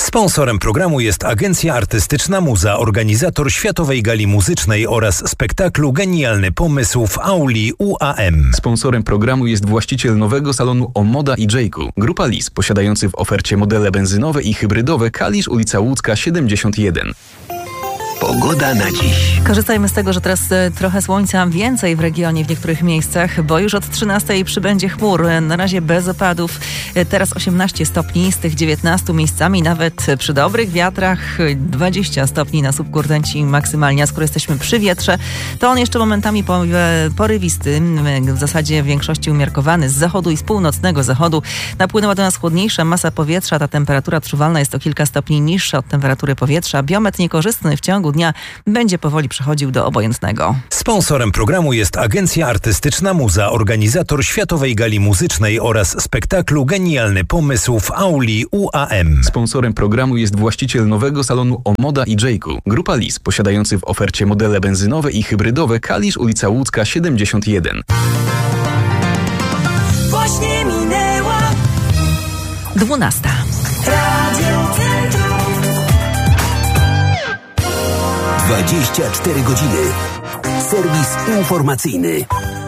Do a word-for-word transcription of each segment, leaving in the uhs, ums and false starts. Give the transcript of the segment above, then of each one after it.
Sponsorem programu jest Agencja Artystyczna Muza, organizator Światowej Gali Muzycznej oraz spektaklu Genialny Pomysł w auli U A M. Sponsorem programu jest właściciel nowego salonu Omoda i Jayku. Grupa Lis, posiadający w ofercie modele benzynowe i hybrydowe. Kalisz, ulica Łódzka siedemdziesiąt jeden. Pogoda na dziś. Korzystajmy z tego, że teraz trochę słońca więcej w regionie w niektórych miejscach, bo już od trzynastej przybędzie chmur. Na razie bez opadów. Teraz osiemnaście stopni, z tych dziewiętnastu miejscami, nawet przy dobrych wiatrach dwadzieścia stopni na słupku rtęci maksymalnie. A skoro jesteśmy przy wietrze, to on jeszcze momentami porywisty, w zasadzie w większości umiarkowany z zachodu i z północnego zachodu. Napłynęła do nas chłodniejsza masa powietrza. Ta temperatura odczuwalna jest o kilka stopni niższa od temperatury powietrza. Biometr niekorzystny w ciągu dnia będzie powoli przechodził do obojętnego. Sponsorem programu jest Agencja Artystyczna Muza, organizator Światowej Gali Muzycznej oraz spektaklu Genialny Pomysł w auli U A M. Sponsorem programu jest właściciel nowego salonu Omoda i Jayku. Grupa Lis, posiadający w ofercie modele benzynowe i hybrydowe. Kalisz, ulica Łódzka siedemdziesiąt jeden. Właśnie minęła dwunasta. Radio Centrum. dwadzieścia cztery godziny. Serwis informacyjny.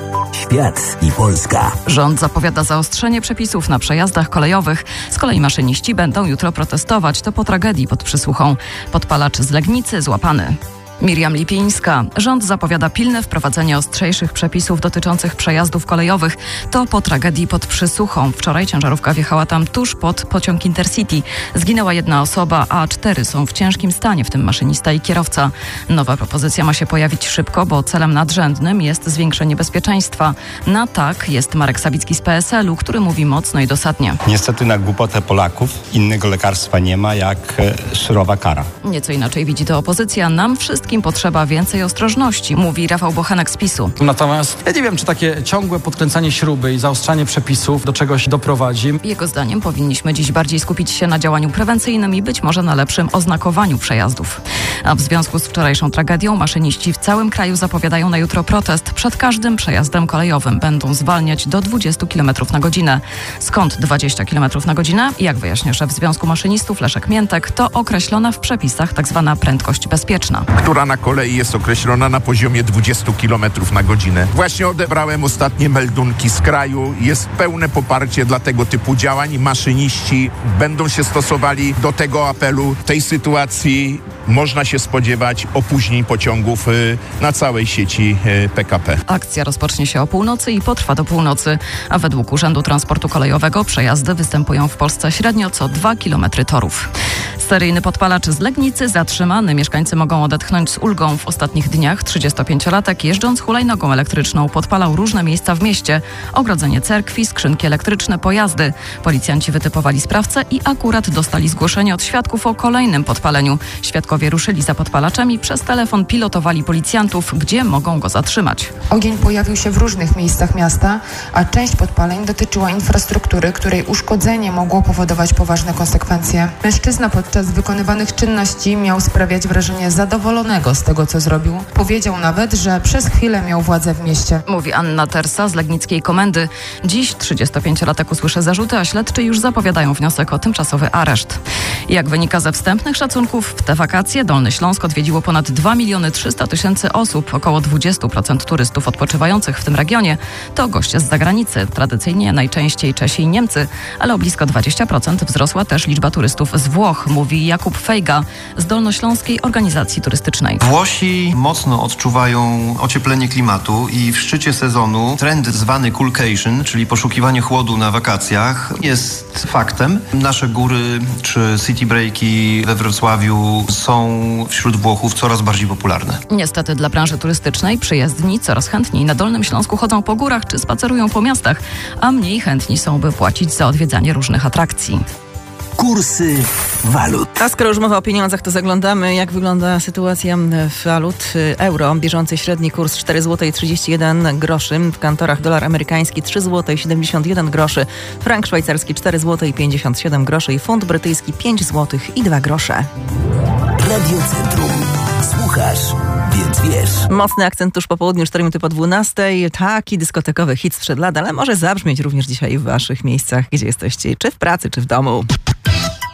Świat i Polska. Rząd zapowiada zaostrzenie przepisów na przejazdach kolejowych. Z kolei maszyniści będą jutro protestować. To po tragedii pod Przysłuchą. Podpalacz z Legnicy złapany. Miriam Lipińska. Rząd zapowiada pilne wprowadzenie ostrzejszych przepisów dotyczących przejazdów kolejowych. To po tragedii pod Przysłuchą. Wczoraj ciężarówka wjechała tam tuż pod pociąg Intercity. Zginęła jedna osoba, a cztery są w ciężkim stanie, w tym maszynista i kierowca. Nowa propozycja ma się pojawić szybko, bo celem nadrzędnym jest zwiększenie bezpieczeństwa. Na tak jest Marek Sawicki z P S L u, który mówi mocno i dosadnie. Niestety na głupotę Polaków innego lekarstwa nie ma jak surowa kara. Nieco inaczej widzi to opozycja. Nam wszystkim potrzeba więcej ostrożności, mówi Rafał Bochenek z PiSu. Natomiast ja nie wiem, czy takie ciągłe podkręcanie śruby i zaostrzanie przepisów do czegoś doprowadzi. Jego zdaniem powinniśmy dziś bardziej skupić się na działaniu prewencyjnym i być może na lepszym oznakowaniu przejazdów. A w związku z wczorajszą tragedią maszyniści w całym kraju zapowiadają na jutro protest. Przed każdym przejazdem kolejowym będą zwalniać do dwudziestu kilometrów na godzinę. Skąd dwadzieścia kilometrów na godzinę? Jak wyjaśnia szef Związku Maszynistów Leszek Miętek, to określona w przepisach tzw. prędkość bezpieczna, która na kolei jest określona na poziomie dwudziestu kilometrów na godzinę. Właśnie odebrałem ostatnie meldunki z kraju. Jest pełne poparcie dla tego typu działań. Maszyniści będą się stosowali do tego apelu. W tej sytuacji można się spodziewać opóźnień pociągów na całej sieci P K P. Akcja rozpocznie się o północy i potrwa do północy, a według Urzędu Transportu Kolejowego przejazdy występują w Polsce średnio co dwa kilometry torów. Seryjny podpalacz z Legnicy zatrzymany. Mieszkańcy mogą odetchnąć z ulgą. W ostatnich dniach trzydziestopięciolatek jeżdżąc hulajnogą elektryczną podpalał różne miejsca w mieście. Ogrodzenie cerkwi, skrzynki elektryczne, pojazdy. Policjanci wytypowali sprawcę i akurat dostali zgłoszenie od świadków o kolejnym podpaleniu. Świadkowie ruszyli za podpalaczem i przez telefon pilotowali policjantów, gdzie mogą go zatrzymać. Ogień pojawił się w różnych miejscach miasta, a część podpaleń dotyczyła infrastruktury, której uszkodzenie mogło powodować poważne konsekwencje. Mężczyzna podczas wykonywanych czynności miał sprawiać wrażenie zadowolonego z tego, co zrobił. Powiedział nawet, że przez chwilę miał władzę w mieście. Mówi Anna Tersa z Legnickiej Komendy. Dziś trzydziestopięciolatek usłyszy zarzuty, a śledczy już zapowiadają wniosek o tymczasowy areszt. Jak wynika ze wstępnych szacunków, w te wakacje Dolny Śląsk odwiedziło ponad dwa miliony trzysta tysięcy osób. Około dwadzieścia procent turystów odpoczywających w tym regionie to goście z zagranicy. Tradycyjnie najczęściej Czesi i Niemcy, ale o blisko dwadzieścia procent wzrosła też liczba turystów z Włoch, mówi Jakub Fejga z Dolnośląskiej Organizacji Turystycznej. Włosi mocno odczuwają ocieplenie klimatu i w szczycie sezonu trend zwany coolcation, czyli poszukiwanie chłodu na wakacjach, jest faktem. Nasze góry czy city breaki we Wrocławiu są wśród Włochów coraz bardziej popularne. Niestety dla branży turystycznej przyjezdni coraz chętniej na Dolnym Śląsku chodzą po górach czy spacerują po miastach, a mniej chętni są, by płacić za odwiedzanie różnych atrakcji. Kursy walut. A skoro już mowa o pieniądzach, to zaglądamy, jak wygląda sytuacja walut. Euro, bieżący średni kurs cztery złote trzydzieści jeden groszy. W kantorach dolar amerykański trzy złote siedemdziesiąt jeden groszy. Frank szwajcarski cztery złote pięćdziesiąt siedem groszy i funt brytyjski pięć złotych i dwa grosze. Radio Centrum. Słuchasz, więc wiesz. Mocny akcent tuż po południu, cztery minuty po dwunastej. Taki dyskotekowy hit sprzed lat, ale może zabrzmieć również dzisiaj w waszych miejscach, gdzie jesteście, czy w pracy, czy w domu.